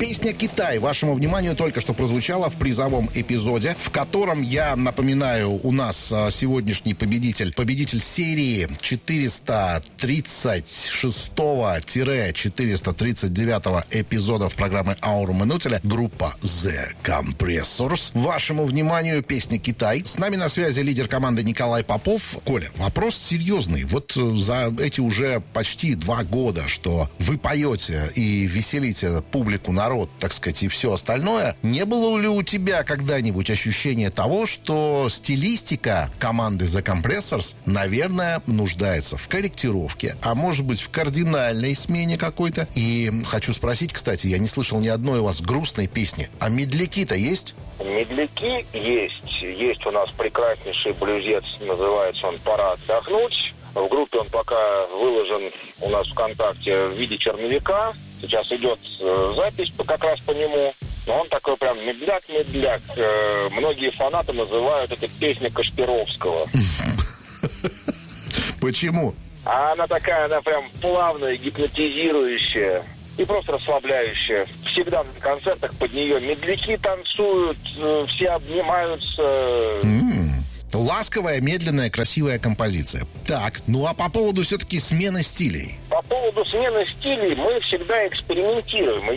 Песня «Китай» вашему вниманию только что прозвучала в призовом эпизоде, в котором, я напоминаю, у нас сегодняшний победитель серии 436-439 эпизодов программы «Аурум Энутеля», группа The Compressors. Вашему вниманию песня «Китай». С нами на связи лидер команды Николай Попов. Коля, вопрос серьезный. Вот за эти уже почти 2 года, что вы поете и веселите публику, народ, так сказать, и все остальное, не было ли у тебя когда-нибудь ощущения того, что стилистика команды The Compressors, наверное, нуждается в корректировке, а может быть, в кардинальной смене какой-то? И хочу спросить, кстати, я не слышал ни одной у вас грустной песни. А медляки-то есть? Медляки есть. Есть у нас прекраснейший блюзец, называется он «Пора отдохнуть». В группе он пока выложен у нас ВКонтакте в виде черновика. Сейчас идет запись как раз по нему. Но он такой прям медляк-медляк. Многие фанаты называют это песней Кашпировского. Почему? А она такая, она прям плавная, гипнотизирующая и просто расслабляющая. Всегда на концертах под нее медляки танцуют, все обнимаются. Ласковая, медленная, красивая композиция. Так, ну а по поводу все-таки смены стилей? По поводу смены стилей мы всегда экспериментируем. И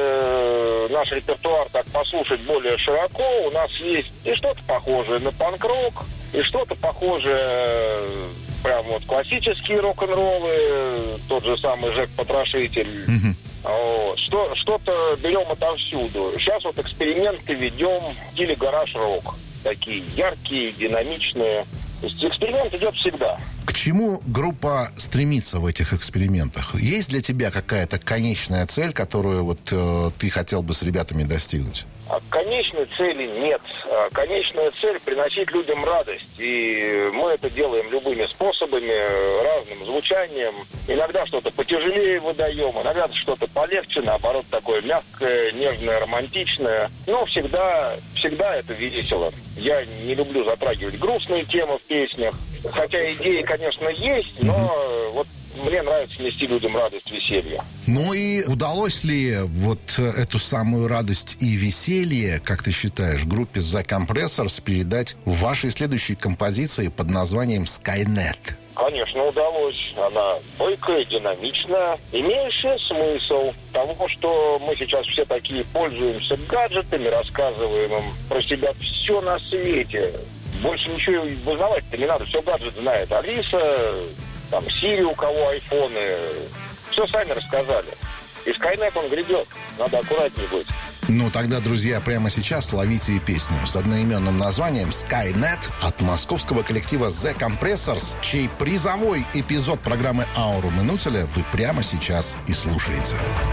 если наш репертуар так послушать более широко, у нас есть и что-то похожее на панк-рок, и что-то похожее, прям вот классические рок-н-роллы, тот же самый Жек Потрошитель. Вот. Что-то берем отовсюду. Сейчас вот эксперименты ведем в стиле гараж-рок. Такие яркие, динамичные. То есть эксперимент идет всегда. К чему группа стремится в этих экспериментах? Есть для тебя какая-то конечная цель, которую вот ты хотел бы с ребятами достигнуть? А конечной цели нет. Конечная цель — приносить людям радость. И мы это делаем любыми способами, разным звучанием. Иногда что-то потяжелее выдаем, иногда что-то полегче, наоборот, такое мягкое, нежное, романтичное. Но всегда это весело. Я не люблю затрагивать грустные темы в песнях. Хотя идеи, конечно, есть, но вот мне нравится нести людям радость, веселье. Ну и удалось ли вот эту самую радость и веселье, как ты считаешь, группе The Compressors передать в вашей следующей композиции под названием «Skynet»? Конечно, удалось. Она бойкая, динамичная, имеющая смысл того, что мы сейчас все такие пользуемся гаджетами, рассказываем им про себя все на свете. Больше ничего вызнавать-то не надо, все гаджет знает. Алиса, там, Сири, у кого айфоны, все сами рассказали. И Skynet, он грядет, надо аккуратнее быть. Ну, тогда, друзья, прямо сейчас ловите и песню с одноименным названием «Skynet» от московского коллектива The Compressors, чей призовой эпизод программы «Аурум Энутеля» вы прямо сейчас и слушаете.